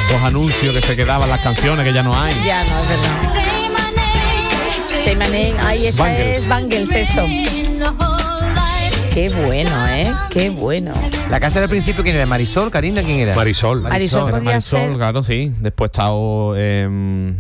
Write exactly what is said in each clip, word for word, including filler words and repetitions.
los anuncios que se quedaban, las canciones que ya no hay. Ya no, es verdad. Say my name. Ay, esa Bangles. es Bangles, eso. Qué bueno, ¿eh? Qué bueno. La casa del principio, ¿quién era? ¿Marisol, Karina? ¿Quién era? Marisol. Marisol podría Marisol, ser. claro, sí. Después está oh, eh,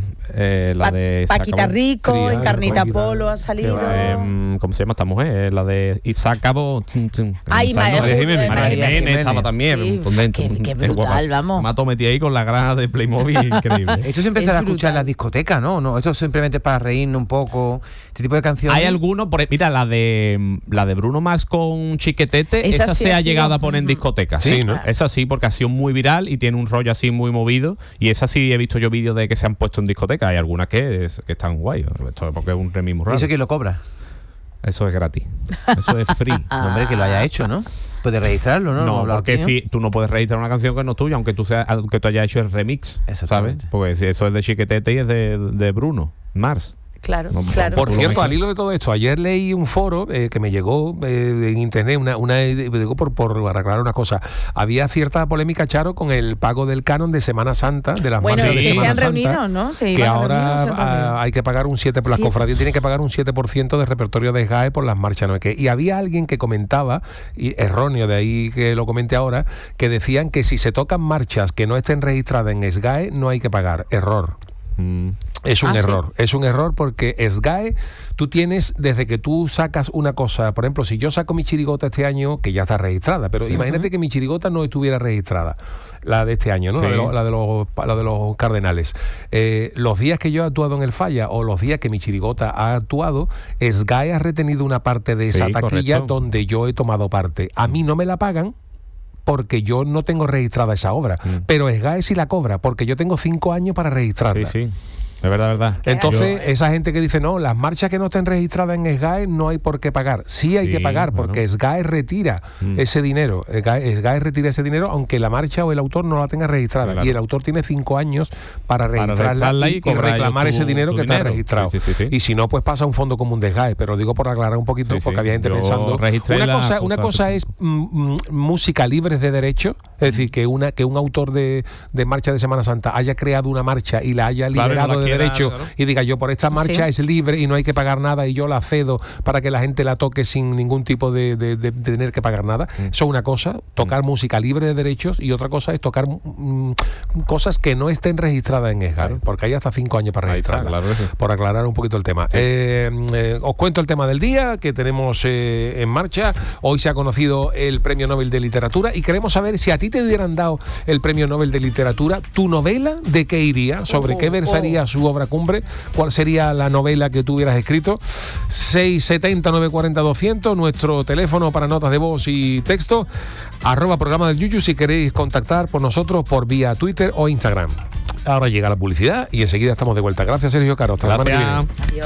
eh, la Pa- de... se Paquita acabó. Rico, Triana, en Carnita Paquita. Polo ha salido. Eh, ¿Cómo se llama esta mujer? Eh, La de... Y se acabó... Tum, tum. Ay, Esa, María ¿no? Jiménez. María María Jiménez Jiménez. estaba también. Sí, por dentro. qué- qué Qué brutal, guapa. vamos. Mato metí ahí con la granja de Playmobil, increíble. Esto se empezará a Es escuchar en brutal. las discotecas, ¿no? No, esto es simplemente para reírnos un poco. Este tipo de canciones. Hay algunos, por, mira, la de la de Bruno Mars con Chiquetete, Esa esa, sí se ha ha sido- llegado a poner en Ujú. discotecas. Sí, ¿no? Esa sí, porque ha sido muy viral y tiene un rollo así muy movido. Y esa sí he visto yo vídeos de que se han puesto en discotecas. Hay algunas que, es- que están guay. Esto es porque es un remix muy ¿Y raro. eso quién lo cobra? Eso es gratis. Eso es free. No, hombre, que lo haya hecho, ¿no? Puede registrarlo, ¿no? Lo hemos No, hablado porque aquí, ¿no? si tú no puedes registrar una canción que no es tuya, aunque tú sea, aunque tú hayas hecho el remix, ¿sabes? Exactamente. Porque si eso es de Chiquetete y es de, de Bruno Mars. Claro, No, claro. Por Por lo cierto, menos. al hilo de todo esto, ayer leí un foro eh, que me llegó eh, en internet, una, una me llegó por, por aclarar una cosa. Había cierta polémica, Charo, con el pago del canon de Semana Santa, de las Bueno, marchas de que se Semana han Santa, reunido, ¿no? Se que iban a ahora reunir, se han reunido. ah, hay que pagar un siete por las Siete. cofradías tienen que pagar un siete por ciento de repertorio de S G A E por las marchas, ¿no? Que, y había alguien que comentaba, y erróneo, de ahí que lo comente ahora, que decían que si se tocan marchas que no estén registradas en S G A E, no hay que pagar. Error. Mm. Es un Ah, error, es un error porque S G A E, tú tienes, desde que tú sacas una cosa, por ejemplo, si yo saco mi chirigota este año, que ya está registrada, pero imagínate que mi chirigota no estuviera registrada, la de este año, ¿no? Sí. La, de los, la, de los, la de los Cardenales. Eh, los días que yo he actuado en el Falla o los días que mi chirigota ha actuado, S G A E ha retenido una parte de esa Sí, taquilla correcto. donde yo he tomado parte. A mí no me la pagan, porque yo no tengo registrada esa obra, Mm. pero S G A E sí la cobra, porque yo tengo cinco años para registrarla. Sí, sí. Es verdad, es verdad. Entonces, Yo- esa gente que dice, no, las marchas que no estén registradas en S G A E no hay por qué pagar. Sí hay Sí, que pagar, bueno. porque S G A E retira Mm. ese dinero. S G A E, S G A E retira ese dinero, aunque la marcha o el autor no la tenga registrada. Claro. Y el autor tiene cinco años para Para registrarla, registrarla y, y y cobrar reclamar ellos ese su- dinero su que está dinero. registrado. Sí, sí, sí, sí. Y si no, pues pasa a un fondo común de S G A E. Pero digo por aclarar un poquito, Sí, sí. porque había gente Yo pensando. registré Una las cosa, una cosas. cosa es mm, mm, música libre de derecho, es decir, que una que un autor de, de marcha de Semana Santa haya creado una marcha y la haya Claro, y no liberado la de quiera, derecho claro. y diga, yo por esta marcha Sí. es libre y no hay que pagar nada y yo la cedo para que la gente la toque sin ningún tipo de, de- de- de tener que pagar nada. Mm. Eso es una cosa, tocar música libre de derechos, y otra cosa es tocar mm, cosas que no estén registradas en S G A E, Claro. porque hay hasta cinco años para Ahí está, registrarlas. claro que sí. Por aclarar un poquito el tema. Eh, eh, os cuento el tema del día que tenemos eh, en marcha. Hoy se ha conocido el Premio Nobel de Literatura y queremos saber si a ti te hubieran dado el Premio Nobel de Literatura, ¿tu novela de qué iría? ¿Sobre Oh, qué versaría su obra cumbre? ¿Cuál sería la novela que tú hubieras escrito? seis setenta, nueve cuarenta, doscientos, nuestro teléfono para notas de voz y texto, arroba programa del Yuyu si queréis contactar por nosotros por vía Twitter o Instagram. Ahora llega la publicidad y enseguida estamos de vuelta. Gracias, Sergio Caro. Hasta la semana que viene. Gracias. Adiós.